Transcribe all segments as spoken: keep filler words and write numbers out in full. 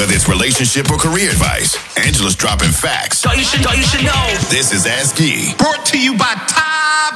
Whether it's relationship or career advice, Angela's dropping facts. So you should, you should know. This is Ask Yee. Brought to you by Top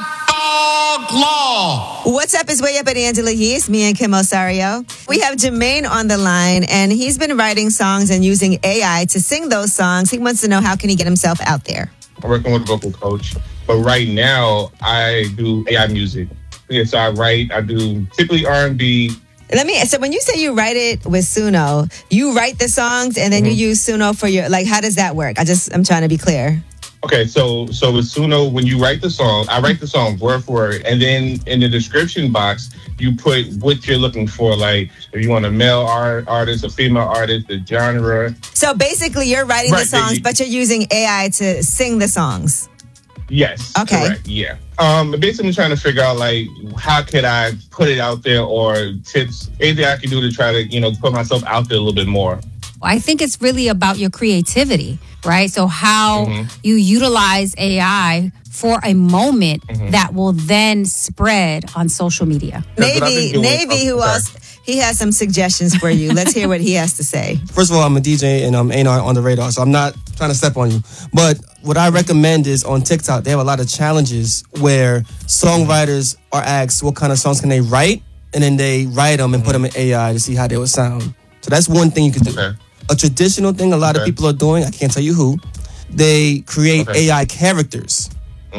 Dog Law. What's up? It's Way Up at Angela Yee. It's me and Kim Osario. We have Jermaine on the line, and he's been writing songs and using A I to sing those songs. He wants to know, how can he get himself out there? I'm working with a vocal coach, but right now I do A I music. Yeah, so I write, I do typically R and B. Let me, so when you say you write it with Suno, you write the songs and then mm-hmm. you use Suno for your, like, how does that work? I just, I'm trying to be clear. Okay, so so with Suno, when you write the song, I write the song word for word, and then in the description box, you put what you're looking for, like if you want a male art, artist, a female artist, the genre. So basically you're writing right, the songs, you, but you're using A I to sing the songs. Yes. Okay. Correct, yeah. Um, basically trying to figure out, like, how could I put it out there, or tips, anything I can do to try to, you know, put myself out there a little bit more. I think it's really about your creativity, right? So how mm-hmm. you utilize A I for a moment mm-hmm. that will then spread on social media. Navy, Navy, who else? He has some suggestions for you. Let's hear what he has to say. First of all, I'm a D J and I'm A and R on the radar, so I'm not trying to step on you. But what I recommend is on TikTok, they have a lot of challenges where songwriters are asked what kind of songs can they write, and then they write them and put them in A I to see how they would sound. So that's one thing you could do. Okay. A traditional thing a lot okay. of people are doing, I can't tell you who, they create okay. A I characters.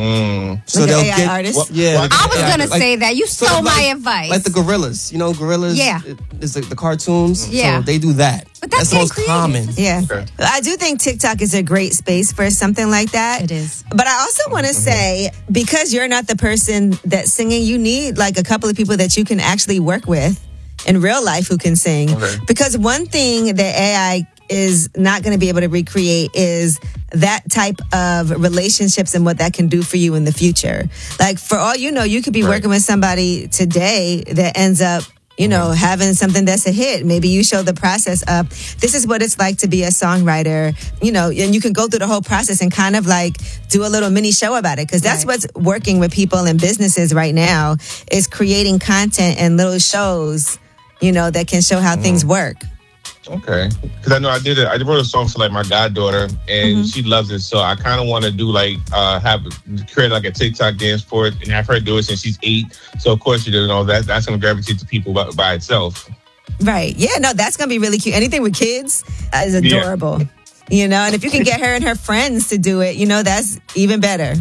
Mm. So like they'll A I get, artists? Well, yeah, I was going to like, say that. You stole sort of my like, advice. Like the Gorillas. You know, Gorillas yeah. is the, the cartoons. Yeah. So they do that. But that's, that's the most creative. common. Yeah. Okay. I do think TikTok is a great space for something like that. It is. But I also want to mm-hmm. say, because you're not the person that's singing, you need like a couple of people that you can actually work with in real life who can sing. Okay. Because one thing that A I is not going to be able to recreate is that type of relationships and what that can do for you in the future. Like, for all you know, you could be right. working with somebody today that ends up, you know, mm-hmm. having something that's a hit. Maybe you show the process of, this is what it's like to be a songwriter, you know, and you can go through the whole process and kind of like do a little mini show about it. Because that's right. what's working with people and businesses right now, is creating content and little shows, you know, that can show how mm-hmm. things work. Okay, because I know I did it. I wrote a song for like my goddaughter, and mm-hmm. she loves it. So I kind of want to do like uh, have create like a TikTok dance for it, and have her do it since she's eight. So of course, you know that that's going to gravitate to people by, by itself. Right? Yeah. No, that's going to be really cute. Anything with kids is adorable. Yeah. You know, and if you can get her and her friends to do it, you know, that's even better.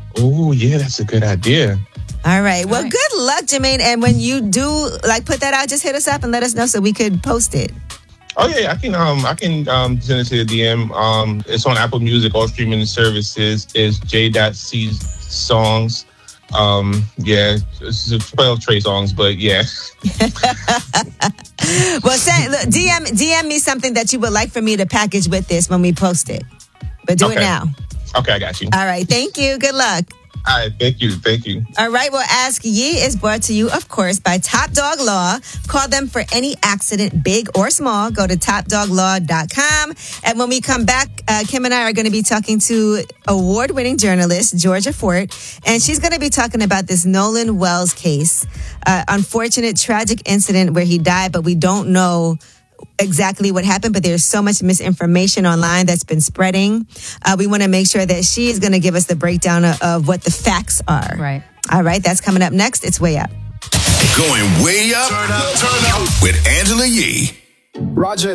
Oh yeah, that's a good idea. All right. Well, All right. good luck, Jermaine. And when you do like put that out, just hit us up and let us know so we could post it. Oh yeah, I can um I can um send it to the D M. Um, it's on Apple Music. All streaming services is J C Songs. Um, yeah, it's twelve Trey songs, but yeah. Well, send, look, D M D M me something that you would like for me to package with this when we post it. But do okay. it now. Okay, I got you. All right. Thank you. Good luck. All right, thank you, thank you. All right, well, Ask Yee is brought to you, of course, by Top Dog Law. Call them for any accident, big or small. Go to top dog law dot com. And when we come back, uh, Kim and I are going to be talking to award-winning journalist Georgia Fort, and she's going to be talking about this Nolan Wells case. Uh, unfortunate, tragic incident where he died, but we don't know exactly what happened, but there's so much misinformation online that's been spreading. Uh, we want to make sure that she is going to give us the breakdown of, of what the facts are. Right. All right, that's coming up next. It's Way Up. Going way up, turn up, turn up with Angela Yee. Roger.